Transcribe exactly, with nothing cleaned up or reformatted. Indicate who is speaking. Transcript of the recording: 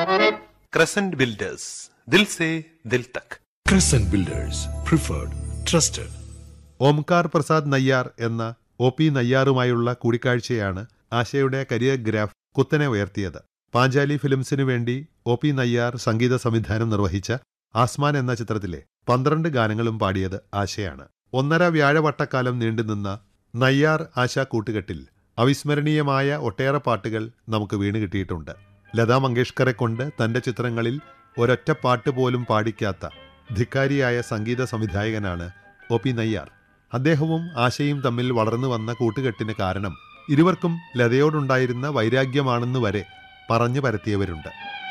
Speaker 1: Crescent Builders, Dil Se Dil Tak.
Speaker 2: Crescent Builders, preferred, trusted.
Speaker 3: Omkar Prasad Nayar എന്ന O P നയ്യാറുമായുള്ള കൂടിക്കാഴ്ചയാണ് ആശയുടെ career graph കുത്തനെ ഉയർത്തിയത്. പാഞ്ചാലി ഫിലിംസിനു വേണ്ടി ഒ പി നയ്യാർ സംഗീത സംവിധാനം നിർവഹിച്ച ആസ്മാൻ എന്ന ചിത്രത്തിലെ പന്ത്രണ്ട് ഗാനങ്ങളും പാടിയത് ആശയാണ്. ഒന്നര വ്യാഴവട്ടക്കാലം നീണ്ടുനിന്ന നയ്യാർ ആശ കൂട്ടുകെട്ടിൽ അവിസ്മരണീയമായ ഒട്ടേറെ പാട്ടുകൾ നമുക്ക് വീണ് കിട്ടിയിട്ടുണ്ട്. ലതാ മങ്കേഷ്കറെ കൊണ്ട് തന്റെ ചിത്രങ്ങളിൽ ഒരൊറ്റ പാട്ട് പോലും പാടിക്കാത്ത ധിക്കാരിയായ സംഗീത സംവിധായകനാണ് ഒ പി നയ്യാർ. അദ്ദേഹവും ആശയും തമ്മിൽ വളർന്നു വന്ന കൂട്ടുകെട്ടിന് കാരണം ഇരുവർക്കും ലതയോടുണ്ടായിരുന്ന വൈരാഗ്യമാണെന്ന് വരെ പറഞ്ഞു പരത്തിയവരുണ്ട്.